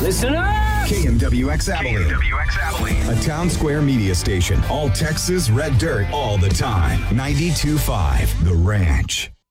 Listen up! KMWX Abilene. KMWX Abilene. A Town Square media station. All Texas red dirt all the time. 92.5 The Ranch.